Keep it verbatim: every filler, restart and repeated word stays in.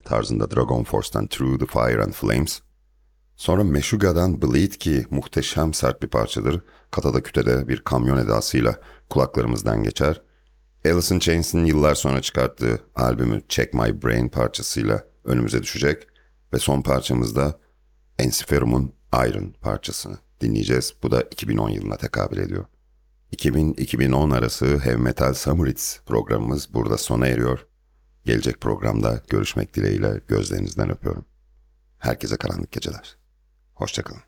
tarzında Dragon Force'tan Through the Fire and Flames. Sonra Meshuggah'dan Bleed ki muhteşem sert bir parçadır. Katada kütede bir kamyon edasıyla kulaklarımızdan geçer. Alice in Chains'in yıllar sonra çıkarttığı albümü Check My Brain parçasıyla önümüze düşecek. Ve son parçamızda Ensiferum'un Iron parçasını dinleyeceğiz. Bu da iki bin on yılına tekabül ediyor. iki bin iki bin on arası Heavy Metal Summer Hits programımız burada sona eriyor. Gelecek programda görüşmek dileğiyle gözlerinizden öpüyorum. Herkese karanlık geceler. Hoşça kalın.